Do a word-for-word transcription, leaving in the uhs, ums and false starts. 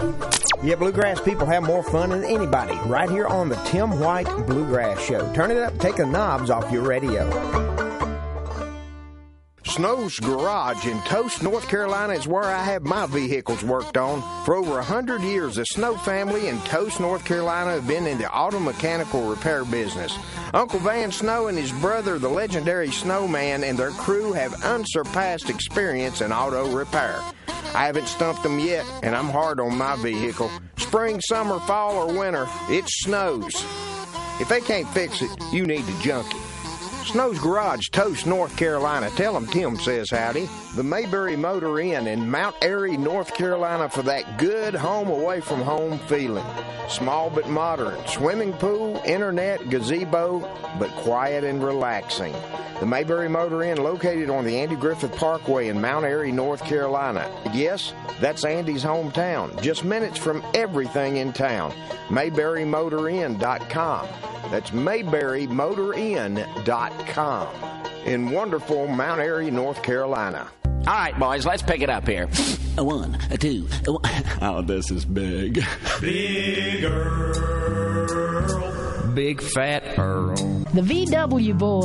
Yeah, bluegrass people have more fun than anybody right here on the Tim White Bluegrass Show. Turn it up, take the knobs off your radio. Snow's Garage in Toast, North Carolina is where I have my vehicles worked on. For over one hundred years, the Snow family in Toast, North Carolina have been in the auto mechanical repair business. Uncle Van Snow and his brother, the legendary Snowman, and their crew have unsurpassed experience in auto repair. I haven't stumped them yet, and I'm hard on my vehicle. Spring, summer, fall, or winter, it snows. If they can't fix it, you need to junk it. Snow's Garage, Toast, North Carolina. Tell them Tim says howdy. The Mayberry Motor Inn in Mount Airy, North Carolina for that good home away from home feeling. Small but modern. Swimming pool, internet, gazebo, but quiet and relaxing. The Mayberry Motor Inn located on the Andy Griffith Parkway in Mount Airy, North Carolina. Yes, that's Andy's hometown. Just minutes from everything in town. Mayberry Motor Inn dot com. That's Mayberry Motor Inn dot com in wonderful Mount Airy, North Carolina. All right, boys, let's pick it up here. A one, a two, a one. Oh, this is big. Big Earl. Big Fat Earl. The V W Boys.